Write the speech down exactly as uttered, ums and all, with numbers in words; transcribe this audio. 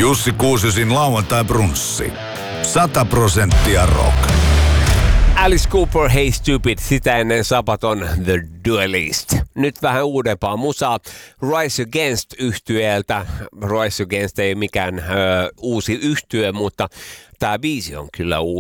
Jussi Kuusyosin lauantai-brunssi. Sata prosenttia rock. Alice Cooper, Hey Stupid, sitä ennen Sabaton The Duelist. Nyt vähän uudempaa musaa Rise Against -yhtyeeltä. Rise Against ei mikään ö, uusi yhtye, mutta tämä biisi on kyllä uusi.